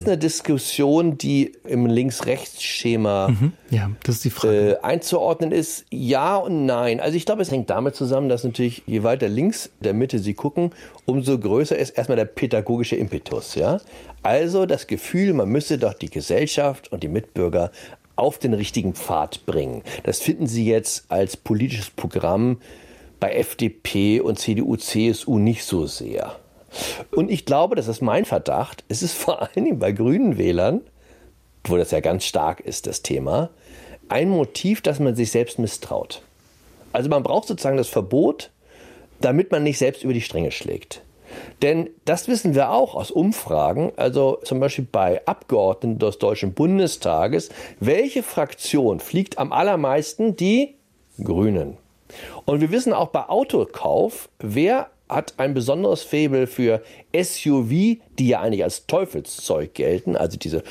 eine Diskussion, die im Links-Rechts-Schema Ja, das ist die Frage. Einzuordnen ist. Ja und nein. Also ich glaube, es hängt damit zusammen, dass natürlich je weiter links der Mitte Sie gucken, umso größer ist erstmal der pädagogische Impetus. Ja? Also das Gefühl, man müsse doch die Gesellschaft und die Mitbürger auf den richtigen Pfad bringen. Das finden Sie jetzt als politisches Programm bei FDP und CDU, CSU nicht so sehr. Und ich glaube, das ist mein Verdacht, es ist vor allen Dingen bei grünen Wählern, wo das ja ganz stark ist, das Thema, ein Motiv, dass man sich selbst misstraut. Also man braucht sozusagen das Verbot, damit man nicht selbst über die Stränge schlägt. Denn das wissen wir auch aus Umfragen, also zum Beispiel bei Abgeordneten des Deutschen Bundestages, welche Fraktion fliegt am allermeisten? Die Grünen. Und wir wissen auch bei Autokauf, wer hat ein besonderes Faible für SUV, die ja eigentlich als Teufelszeug gelten, also diese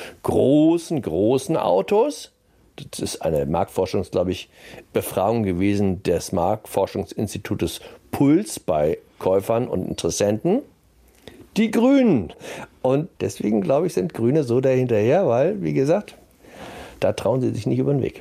großen Autos. Das ist eine Marktforschungs, glaube ich, Befragung gewesen des Marktforschungsinstitutes Puls bei Käufern und Interessenten. Die Grünen. Und deswegen, glaube ich, sind Grüne so dahinterher, weil, wie gesagt, da trauen sie sich nicht über den Weg.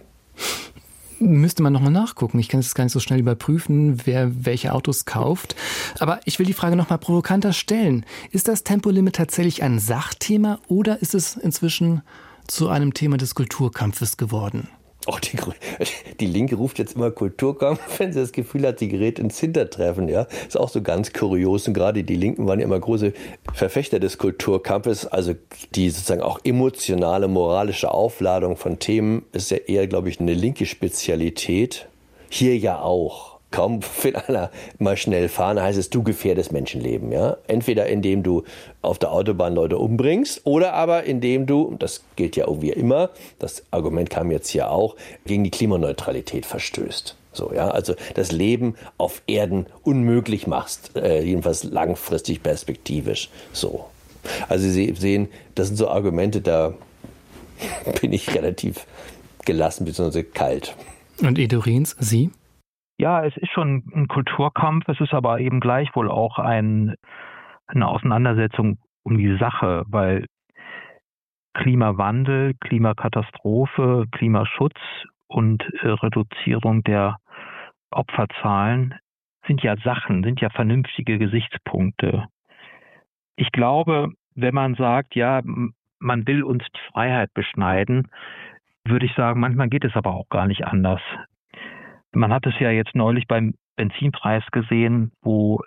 Müsste man nochmal nachgucken. Ich kann es gar nicht so schnell überprüfen, wer welche Autos kauft. Aber ich will die Frage nochmal provokanter stellen. Ist das Tempolimit tatsächlich ein Sachthema oder ist es inzwischen zu einem Thema des Kulturkampfes geworden? Oh, die Linke ruft jetzt immer Kulturkampf, wenn sie das Gefühl hat, sie gerät ins Hintertreffen. Ja? Ist auch so ganz kurios. Und gerade die Linken waren ja immer große Verfechter des Kulturkampfes. Also die sozusagen auch emotionale, moralische Aufladung von Themen ist ja eher, glaube ich, eine linke Spezialität. Hier ja auch. Kaum will einer mal schnell fahren, heißt es, du gefährdest Menschenleben. Ja? Entweder indem du auf der Autobahn Leute umbringst oder aber indem du, und das gilt ja irgendwie immer, das Argument kam jetzt hier auch, gegen die Klimaneutralität verstößt. So, ja? Also das Leben auf Erden unmöglich machst, jedenfalls langfristig perspektivisch. So. Also Sie sehen, das sind so Argumente, da bin ich relativ gelassen bzw. kalt. Und Edo Rehns, Sie? Ja, es ist schon ein Kulturkampf, es ist aber eben gleichwohl auch eine Auseinandersetzung um die Sache, weil Klimawandel, Klimakatastrophe, Klimaschutz und Reduzierung der Opferzahlen sind ja Sachen, sind ja vernünftige Gesichtspunkte. Ich glaube, wenn man sagt, ja, man will uns die Freiheit beschneiden, würde ich sagen, manchmal geht es aber auch gar nicht anders. Man hat es ja jetzt neulich beim Benzinpreis gesehen, wo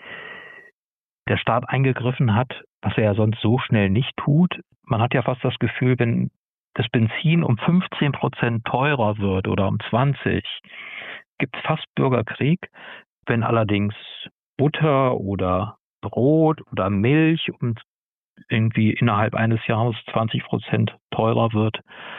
der Staat eingegriffen hat, was er ja sonst so schnell nicht tut. Man hat ja fast das Gefühl, wenn das Benzin um 15% teurer wird oder um 20%, gibt es fast Bürgerkrieg. Wenn allerdings Butter oder Brot oder Milch irgendwie innerhalb eines Jahres 20% teurer wird,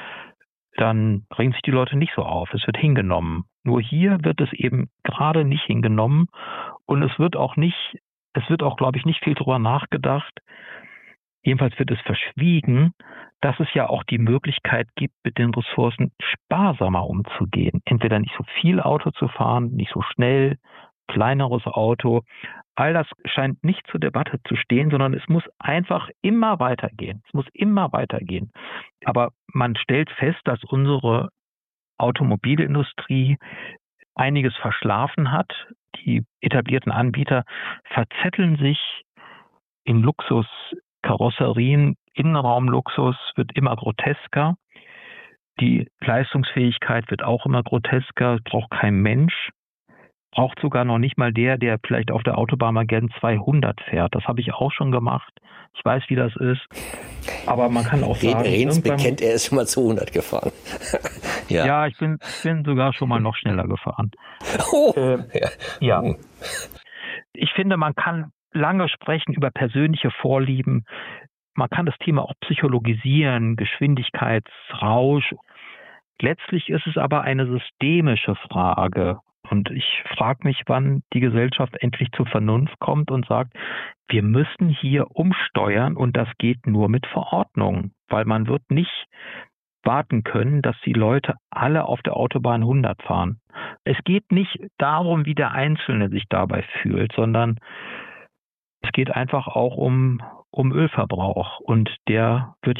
dann bringen sich die Leute nicht so auf. Es wird hingenommen. Nur hier wird es eben gerade nicht hingenommen und es wird auch, glaube ich, nicht viel darüber nachgedacht. Jedenfalls wird es verschwiegen, dass es ja auch die Möglichkeit gibt, mit den Ressourcen sparsamer umzugehen. Entweder nicht so viel Auto zu fahren, nicht so schnell, kleineres Auto. All das scheint nicht zur Debatte zu stehen, sondern es muss einfach immer weitergehen. Es muss immer weitergehen. Aber man stellt fest, dass unsere Automobilindustrie einiges verschlafen hat. Die etablierten Anbieter verzetteln sich in Luxuskarosserien. Innenraumluxus wird immer grotesker. Die Leistungsfähigkeit wird auch immer grotesker. Es braucht kein Mensch. Braucht sogar noch nicht mal der vielleicht auf der Autobahn mal gern 200 fährt. Das habe ich auch schon gemacht. Ich weiß, wie das ist. Aber man kann auch sagen... Rehns bekennt, er ist schon mal 200 gefahren. Ja, ich bin sogar schon mal noch schneller gefahren. Oh. Ja. Ich finde, man kann lange sprechen über persönliche Vorlieben. Man kann das Thema auch psychologisieren, Geschwindigkeitsrausch. Letztlich ist es aber eine systemische Frage. Und ich frage mich, wann die Gesellschaft endlich zur Vernunft kommt und sagt, wir müssen hier umsteuern und das geht nur mit Verordnung, weil man wird nicht warten können, dass die Leute alle auf der Autobahn 100 fahren. Es geht nicht darum, wie der Einzelne sich dabei fühlt, sondern es geht einfach auch um Ölverbrauch und der wird